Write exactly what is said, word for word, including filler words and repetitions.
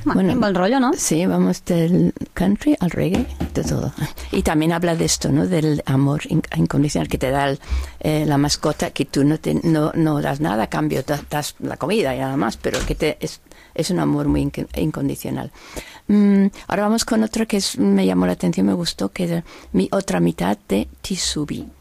Bueno, un buen rollo, ¿no? Sí, vamos del country al reggae, de todo. Y también habla de esto, ¿no? Del amor in- incondicional que te da el, eh, la mascota, que tú no, te, no, no das nada a cambio, das, das la comida y nada más, pero que te, es, es un amor muy inc- incondicional. Mm, ahora vamos con otra que es, me llamó la atención, me gustó, que es mi otra mitad de Tisubi.